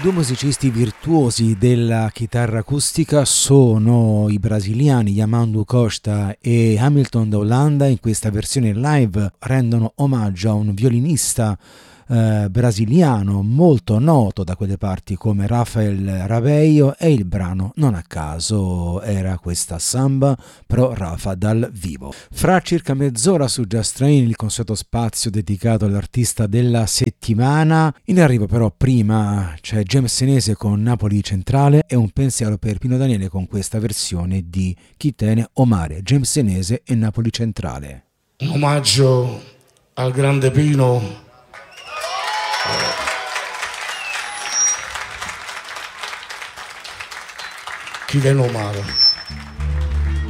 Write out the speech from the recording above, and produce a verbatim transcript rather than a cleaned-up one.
Due musicisti virtuosi della chitarra acustica sono i brasiliani Yamandu Costa e Hamilton da Holanda. In questa versione live rendono omaggio a un violinista eh, brasiliano molto noto da quelle parti come Rafael Rabeio, e il brano non a caso era questa Samba Pro Rafa dal vivo. Fra circa mezz'ora su Just Train il consueto spazio dedicato all'artista della settimana. In arrivo però prima c'è James Senese con Napoli Centrale e un pensiero per Pino Daniele con questa versione di Chi Tene o Mare, James Senese e Napoli Centrale. Un omaggio al grande Pino. Chi Tene o Mare.